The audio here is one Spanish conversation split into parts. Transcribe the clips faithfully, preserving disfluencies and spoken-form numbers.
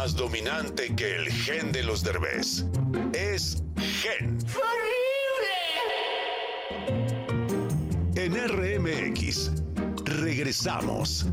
más dominante que el gen de los Derbez. Es Gen. ¡Horrible! En R M X, regresamos.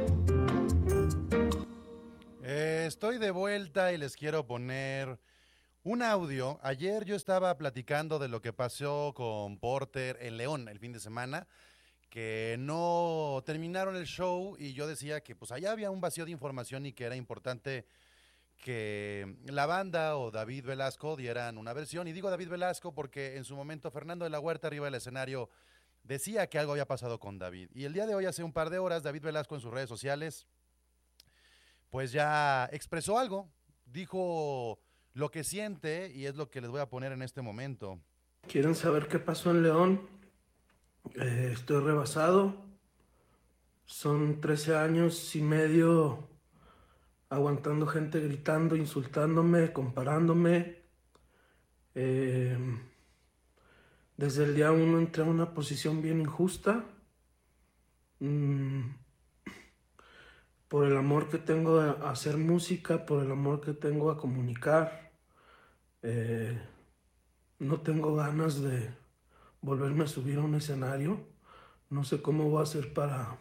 Eh, estoy de vuelta y les quiero poner un audio. Ayer yo estaba platicando de lo que pasó con Porter en León el fin de semana, que no terminaron el show y yo decía que pues allá había un vacío de información y que era importante que la banda o David Velasco dieran una versión. Y digo David Velasco porque en su momento Fernando de la Huerta arriba del escenario decía que algo había pasado con David. Y el día de hoy, hace un par de horas, David Velasco en sus redes sociales pues ya expresó algo, dijo lo que siente y es lo que les voy a poner en este momento. ¿Quieren saber qué pasó en León? Eh, estoy rebasado. Son trece años y medio aguantando gente gritando, insultándome, comparándome. Eh, desde el día uno entré a una posición bien injusta. Mm, por el amor que tengo a hacer música, por el amor que tengo a comunicar. Eh, no tengo ganas de volverme a subir a un escenario. No sé cómo voy a hacer para,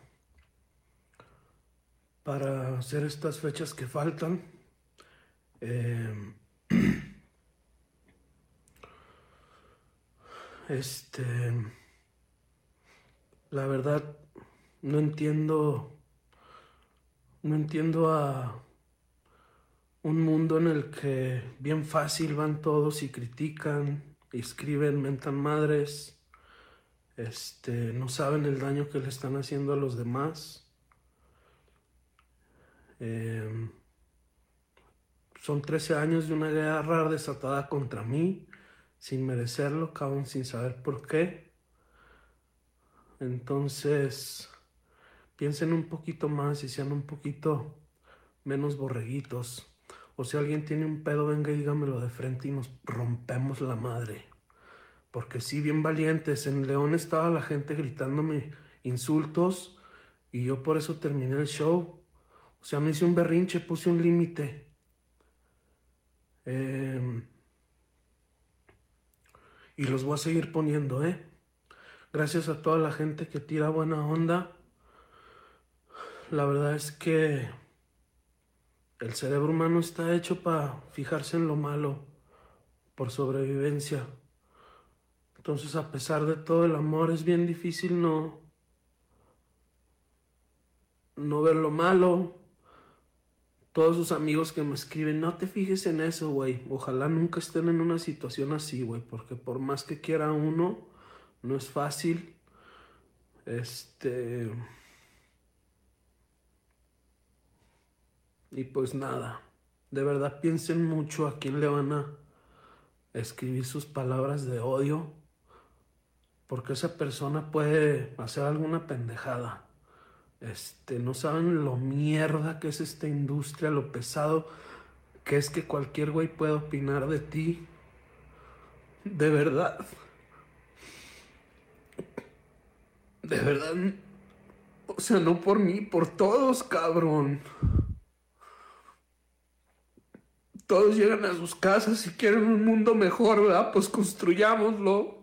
para hacer estas fechas que faltan. Eh, este, la verdad, no entiendo, no entiendo a un mundo en el que bien fácil van todos y critican, escriben, mentan madres. Este, no saben el daño que le están haciendo a los demás. Eh, son trece años de una guerra desatada contra mí, sin merecerlo, cabrón, sin saber por qué. Entonces, piensen un poquito más y sean un poquito menos borreguitos. O si alguien tiene un pedo, venga y dígamelo de frente y nos rompemos la madre. Porque sí, bien valientes. En León estaba la gente gritándome insultos y yo por eso terminé el show. O sea, me hice un berrinche, puse un límite. Eh, y los voy a seguir poniendo, ¿eh? Gracias a toda la gente que tira buena onda. La verdad es que el cerebro humano está hecho para fijarse en lo malo, por sobrevivencia. Entonces, a pesar de todo el amor, es bien difícil no, no ver lo malo. Todos sus amigos que me escriben, no te fijes en eso, güey. Ojalá nunca estén en una situación así, güey, porque por más que quiera uno, no es fácil. Este... Y pues nada, de verdad piensen mucho a quién le van a escribir sus palabras de odio, porque esa persona puede hacer alguna pendejada. Este, no saben lo mierda que es esta industria, lo pesado que es que cualquier güey puede opinar de ti. De verdad. De verdad. O sea, no por mí, por todos, cabrón. Todos llegan a sus casas y quieren un mundo mejor, ¿verdad? Pues construyámoslo.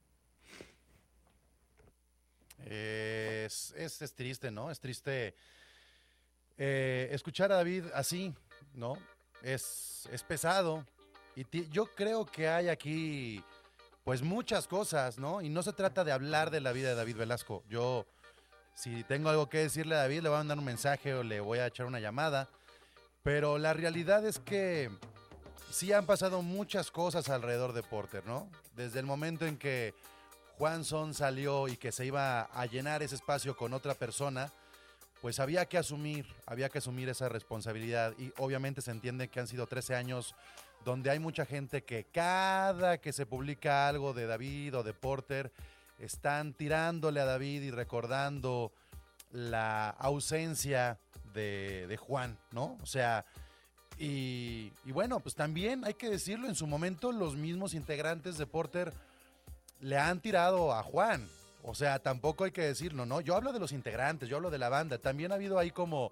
Es, es, es triste, ¿no? Es triste eh, escuchar a David así, ¿no? Es, es pesado. Y ti, yo creo que hay aquí, pues, muchas cosas, ¿no? Y no se trata de hablar de la vida de David Velasco. Yo, si tengo algo que decirle a David, le voy a mandar un mensaje o le voy a echar una llamada. Pero la realidad es que sí han pasado muchas cosas alrededor de Porter, ¿no? Desde el momento en que Juan Son salió y que se iba a llenar ese espacio con otra persona, pues había que asumir, había que asumir esa responsabilidad. Y obviamente se entiende que han sido trece años donde hay mucha gente que cada que se publica algo de David o de Porter, están tirándole a David y recordando la ausencia de, de Juan, ¿no? O sea, y, y bueno, pues también hay que decirlo, en su momento los mismos integrantes de Porter le han tirado a Juan. O sea, tampoco hay que decirlo, ¿no? Yo hablo de los integrantes, yo hablo de la banda. También ha habido ahí como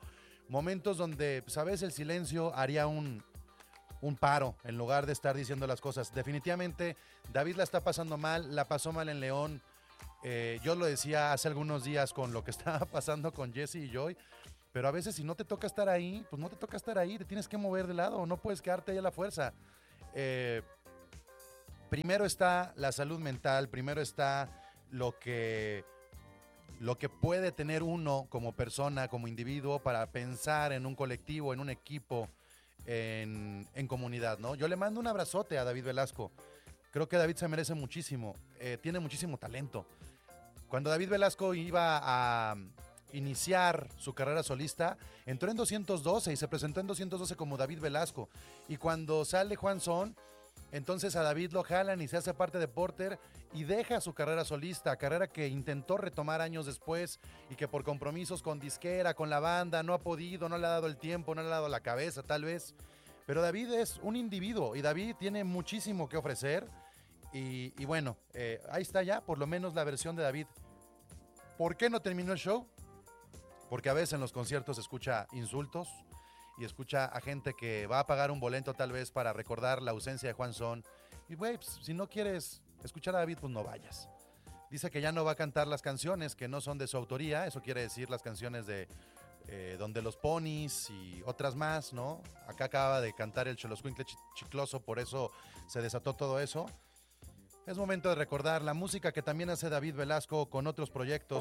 momentos donde, sabes, el silencio haría un, un paro en lugar de estar diciendo las cosas. Definitivamente, David la está pasando mal, la pasó mal en León. Eh, yo lo decía hace algunos días con lo que estaba pasando con Jesse y Joy, pero a veces si no te toca estar ahí, pues no te toca estar ahí, te tienes que mover de lado, no puedes quedarte ahí a la fuerza. Eh, primero está la salud mental, primero está lo que, lo que puede tener uno como persona, como individuo, para pensar en un colectivo, en un equipo, en, en comunidad, ¿no? Yo le mando un abrazote a David Velasco. Creo que David se merece muchísimo, eh, tiene muchísimo talento. Cuando David Velasco iba a iniciar su carrera solista, entró en doscientos doce y se presentó en doscientos doce como David Velasco. Y cuando sale Juan Son, entonces a David lo jalan y se hace parte de Porter y deja su carrera solista, carrera que intentó retomar años después y que por compromisos con disquera, con la banda, no ha podido, no le ha dado el tiempo, no le ha dado la cabeza tal vez. Pero David es un individuo y David tiene muchísimo que ofrecer. Y, y bueno, eh, ahí está ya, por lo menos la versión de David. ¿Por qué no terminó el show? Porque a veces en los conciertos escucha insultos y escucha a gente que va a pagar un boleto tal vez para recordar la ausencia de Juan Son. Y güey, pues, si no quieres escuchar a David, pues no vayas. Dice que ya no va a cantar las canciones que no son de su autoría, eso quiere decir las canciones de eh, Donde los Ponis y otras más, ¿no? Acá acaba de cantar el Xoloscuincle Chicloso, por eso se desató todo eso. Es momento de recordar la música que también hace David Velasco con otros proyectos.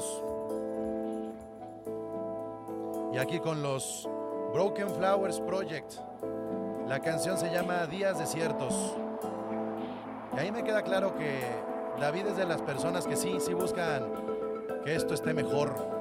Y aquí con los Broken Flowers Project. La canción se llama Días Desiertos. Y ahí me queda claro que David es de las personas que sí, sí buscan que esto esté mejor.